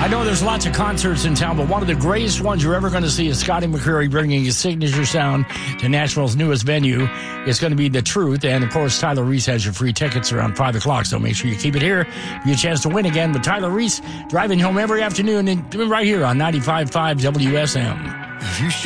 I know there's lots of concerts in town, but one of the greatest ones you're ever going to see is Scotty McCreery bringing his signature sound to Nashville's newest venue. It's going to be The Truth, and of course, Tyler Reese has your free tickets around 5 o'clock, so make sure you keep it here. Give you a chance to win again with Tyler Reese driving home every afternoon right here on 95.5 WSM.